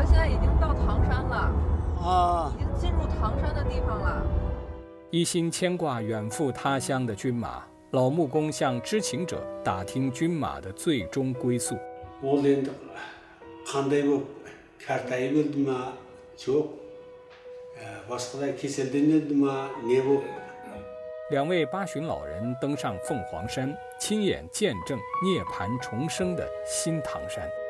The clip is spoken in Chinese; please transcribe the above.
现在已经到唐山了， 啊， 已经进入唐山的地方了。 一心牵挂远赴他乡的军马，老木工向知情者打听军马的最终归宿。 ол енді қандай болып кәртайып өлді ма жоқ басқадай кеселденеді ма не болып 2位八旬老人登上凤凰山，亲眼见证涅槃重生的新唐山。